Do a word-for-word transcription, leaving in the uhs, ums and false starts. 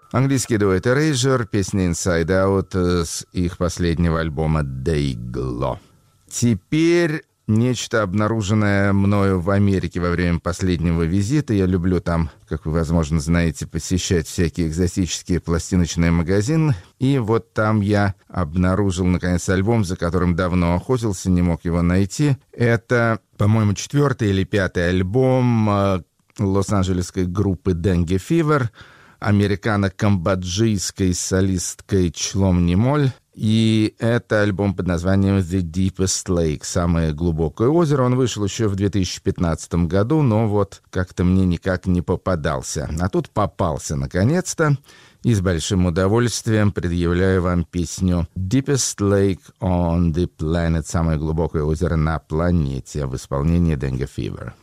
Английский дуэт Erasure, песня Inside Out с их последнего альбома Dayglow. Теперь нечто, обнаруженное мною в Америке во время последнего визита. Я люблю там, как вы, возможно, знаете, посещать всякие экзотические пластиночные магазины. И вот там я обнаружил, наконец, альбом, за которым давно охотился, не мог его найти. Это, по-моему, четвертый или пятый альбом лос-анджелесской группы Dengue Fever, американо-камбоджийской солисткой Члом Нимоль. И это альбом под названием «The Deepest Lake», «Самое глубокое озеро». Он вышел еще в две тысячи пятнадцатом году, но вот как-то мне никак не попадался. А тут попался, наконец-то, и с большим удовольствием предъявляю вам песню «Deepest Lake on the Planet», «Самое глубокое озеро на планете» в исполнении Dengue Fever.